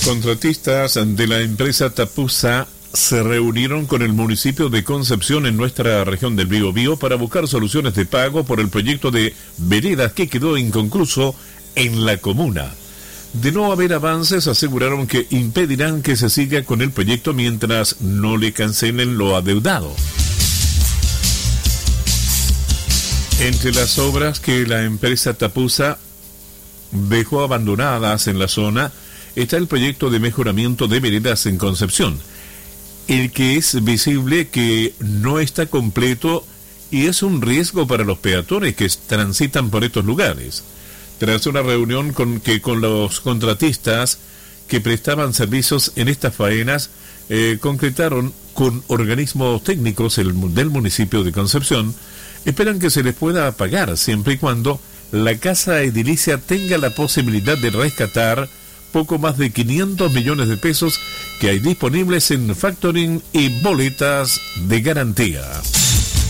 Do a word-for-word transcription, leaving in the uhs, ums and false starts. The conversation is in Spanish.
Contratistas de la empresa Tapusa se reunieron con el municipio de Concepción en nuestra región del Biobío para buscar soluciones de pago por el proyecto de veredas que quedó inconcluso en la comuna. De no haber avances, aseguraron que impedirán que se siga con el proyecto mientras no le cancelen lo adeudado. Entre las obras que la empresa Tapusa dejó abandonadas en la zona está el proyecto de mejoramiento de veredas en Concepción, el que es visible que no está completo y es un riesgo para los peatones que transitan por estos lugares. Tras una reunión con que con los contratistas que prestaban servicios en estas faenas, eh, concretaron con organismos técnicos el, del municipio de Concepción, esperan que se les pueda pagar siempre y cuando la casa edilicia tenga la posibilidad de rescatar poco más de quinientos millones de pesos que hay disponibles en factoring y boletas de garantía.